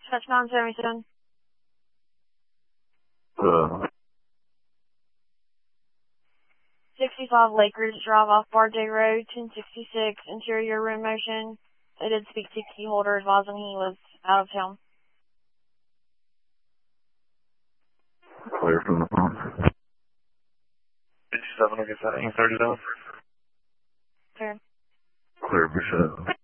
Touch 977. 65 Lake Ridge Drive off Bar J Road, 1066, interior room motion. They did speak to key holder advising he was out of town. Clear from the phone. 57, I guess that ain't 30 down. Clear. Clear for sure.